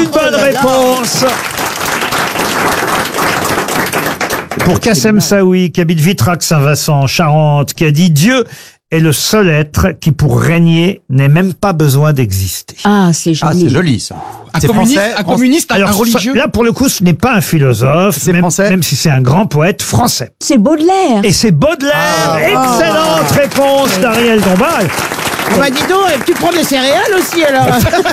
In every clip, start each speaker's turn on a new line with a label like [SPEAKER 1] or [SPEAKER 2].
[SPEAKER 1] Une bonne réponse. Pour Kassem Saoui, qui habite Vitrac-Saint-Vincent, en Charente, qui a dit « Dieu est le seul être qui, pour régner, n'ait même pas besoin d'exister. »
[SPEAKER 2] Ah, c'est joli.
[SPEAKER 3] Ah, c'est joli, ça.
[SPEAKER 4] Un communiste, un religieux.
[SPEAKER 1] Là, pour le coup, ce n'est pas un philosophe,
[SPEAKER 3] C'est français
[SPEAKER 1] même si c'est un grand poète français.
[SPEAKER 2] C'est Baudelaire.
[SPEAKER 1] Et c'est Baudelaire. Excellente réponse d'Ariel Dombal.
[SPEAKER 5] Bah dis donc, tu prends des céréales aussi alors.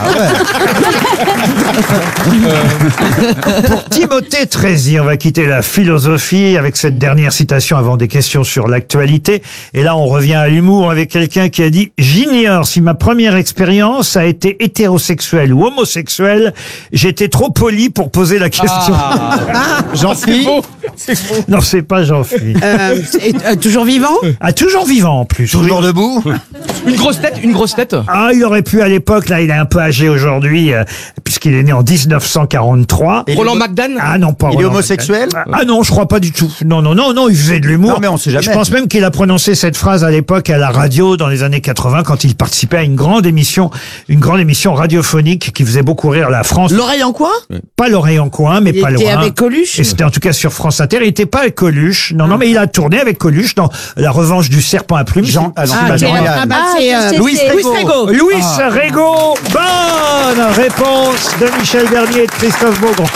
[SPEAKER 1] Pour Timothée Trézy, on va quitter la philosophie avec cette dernière citation avant des questions sur l'actualité. Et là, on revient à l'humour avec quelqu'un qui a dit « J'ignore si ma première expérience a été hétérosexuelle ou homosexuelle. J'étais trop poli pour poser la question.
[SPEAKER 3] Jean-Philippe.
[SPEAKER 1] Non, c'est pas Jean-Philippe.
[SPEAKER 5] Toujours vivant?
[SPEAKER 1] Ah, toujours vivant en plus.
[SPEAKER 3] Toujours debout.
[SPEAKER 4] Une grosse tête.
[SPEAKER 1] Ah, il aurait pu à l'époque, là, il est un peu âgé aujourd'hui, puisqu'il est né en 1943.
[SPEAKER 4] Roland McDan.
[SPEAKER 1] Ah non, pas
[SPEAKER 3] Il est
[SPEAKER 1] Roland
[SPEAKER 3] homosexuel.
[SPEAKER 1] McDan. Ah non, je crois pas du tout. Non, il faisait de l'humour.
[SPEAKER 3] Non, mais on sait jamais.
[SPEAKER 1] Je pense même qu'il a prononcé cette phrase à l'époque à la radio dans les années 80 quand il participait à une grande émission radiophonique qui faisait beaucoup rire la France.
[SPEAKER 5] L'oreille en quoi?
[SPEAKER 1] Pas l'oreille en coin, mais
[SPEAKER 5] Il
[SPEAKER 1] pas loin.
[SPEAKER 5] était avec Coluche?
[SPEAKER 1] Et c'était en tout cas sur France Inter. Il était pas avec Coluche. Non, mais il a tourné avec Coluche dans La Revanche du serpent à plumes.
[SPEAKER 3] Jean.
[SPEAKER 5] Ah,
[SPEAKER 3] Jean.
[SPEAKER 5] c'est
[SPEAKER 2] Louis
[SPEAKER 5] Régaud.
[SPEAKER 1] Louis Régaud, bonne réponse de Michel Bernier et de Christophe Beaugrand.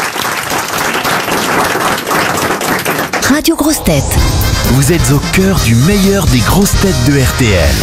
[SPEAKER 6] Radio Grosses Têtes. Vous êtes au cœur du meilleur des grosses têtes de RTL.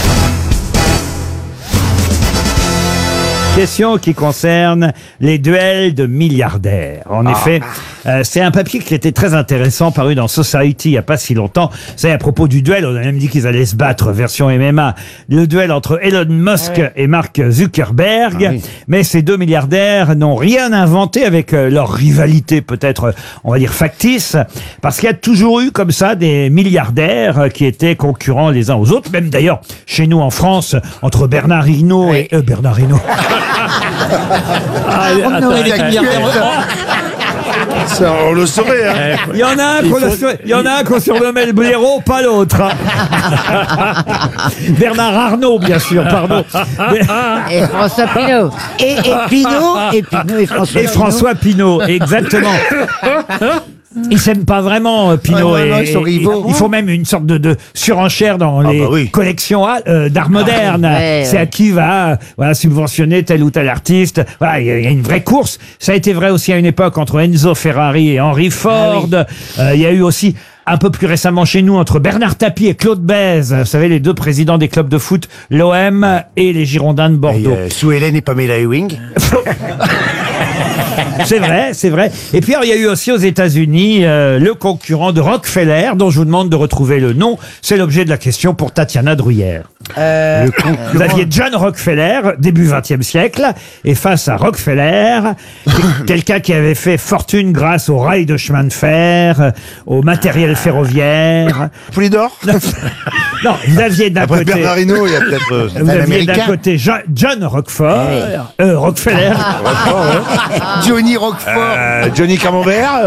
[SPEAKER 1] Question qui concerne les duels de milliardaires. En effet, c'est un papier qui était très intéressant, paru dans Society il n'y a pas si longtemps. C'est à propos du duel, on a même dit qu'ils allaient se battre, version MMA, le duel entre Elon Musk et Mark Zuckerberg. Mais ces deux milliardaires n'ont rien inventé avec leur rivalité, peut-être, on va dire, factice, parce qu'il y a toujours eu comme ça des milliardaires qui étaient concurrents les uns aux autres, même d'ailleurs chez nous en France, entre Bernard Hinault et... Bernard Hinault.
[SPEAKER 3] Ça, on le saurait. Hein.
[SPEAKER 1] Il y en a un qu'on surnommait le blaireau, pas l'autre. Bernard Arnault, bien sûr, pardon.
[SPEAKER 5] Et François Pinault. Et
[SPEAKER 1] François Pinault, exactement. Ils s'aiment pas vraiment, Pinault.
[SPEAKER 3] Ils sont rivaux.
[SPEAKER 1] Il faut même une sorte de surenchère dans les collections d'art moderne. C'est à qui va subventionner tel ou tel artiste. Voilà, il y a une vraie course. Ça a été vrai aussi à une époque entre Enzo Ferrari et Henry Ford. Il y a eu aussi un peu plus récemment chez nous entre Bernard Tapie et Claude Bèze, vous savez, les deux présidents des clubs de foot, l'OM et les Girondins de Bordeaux.
[SPEAKER 3] Sous Hélène et Pamela Ewing.
[SPEAKER 1] C'est vrai. Et puis, alors, il y a eu aussi aux États-Unis le concurrent de Rockefeller, dont je vous demande de retrouver le nom. C'est l'objet de la question pour Tatiana Druyère. Vous aviez John Rockefeller, début XXe siècle, et face à Rockefeller, quelqu'un qui avait fait fortune grâce aux rails de chemin de fer, au matériel ferroviaire.
[SPEAKER 3] Poulidor.
[SPEAKER 1] Non, vous aviez d'un côté...
[SPEAKER 3] Bernard Hinault, il y a peut-être
[SPEAKER 1] Vous aviez d'un côté John Rockefeller.
[SPEAKER 3] Johnny Roquefort. Johnny Camembert.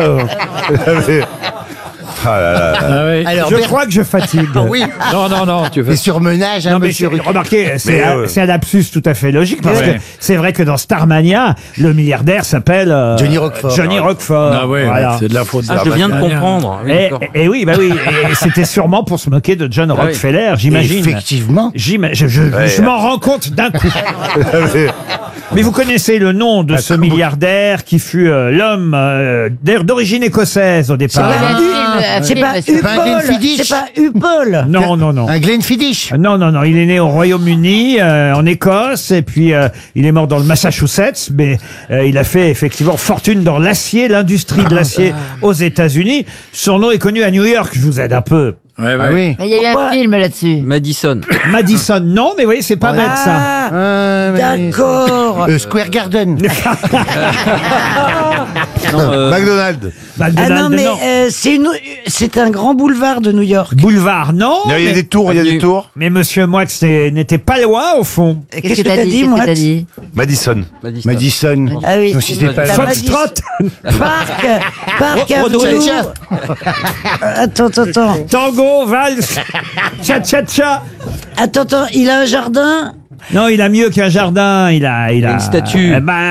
[SPEAKER 5] Alors,
[SPEAKER 1] Je crois que je fatigue.
[SPEAKER 5] oui.
[SPEAKER 4] Non, tu
[SPEAKER 3] Et
[SPEAKER 4] veux.
[SPEAKER 3] surmenage,
[SPEAKER 1] Non, mais remarquez, c'est un lapsus tout à fait logique, parce que c'est vrai que dans Starmania, le milliardaire s'appelle
[SPEAKER 3] Johnny Roquefort.
[SPEAKER 1] Johnny Roquefort.
[SPEAKER 4] Ah ouais,
[SPEAKER 1] Voilà.
[SPEAKER 4] c'est de la faute.
[SPEAKER 7] Je viens de comprendre. Oui, d'accord.
[SPEAKER 1] Et oui, et c'était sûrement pour se moquer de John Rockefeller, j'imagine.
[SPEAKER 3] Effectivement.
[SPEAKER 1] Je m'en rends compte d'un coup. Mais vous connaissez le nom de ce milliardaire qui fut l'homme d'origine écossaise au départ.
[SPEAKER 5] C'est pas Upol.
[SPEAKER 1] Non.
[SPEAKER 3] Un Glenfiddich.
[SPEAKER 1] Non, il est né au Royaume-Uni, en Écosse, et puis il est mort dans le Massachusetts, mais il a fait effectivement fortune dans l'acier, l'industrie de l'acier aux États-Unis. Son nom est connu à New York, je vous aide un peu.
[SPEAKER 4] Ouais.
[SPEAKER 3] Oui.
[SPEAKER 5] Il y a eu un film là-dessus.
[SPEAKER 7] Madison.
[SPEAKER 1] Madison, non, mais oui, c'est pas bête ça.
[SPEAKER 5] D'accord.
[SPEAKER 3] Square Garden.
[SPEAKER 1] McDonald's.
[SPEAKER 5] Ah non, mais c'est un grand boulevard de New York.
[SPEAKER 1] Boulevard, non.
[SPEAKER 3] Il y a des tours,
[SPEAKER 1] Mais Monsieur Moix n'était pas loin au fond.
[SPEAKER 5] Qu'est-ce que t'as dit, moi?
[SPEAKER 3] Madison.
[SPEAKER 5] Ah oui.
[SPEAKER 1] Foxtrot.
[SPEAKER 5] Parc Avenue. Attends.
[SPEAKER 1] Tango, valse, cha-cha-cha.
[SPEAKER 5] Attends, il a un jardin?
[SPEAKER 1] Non, il a mieux qu'un jardin. Il a
[SPEAKER 7] une statue.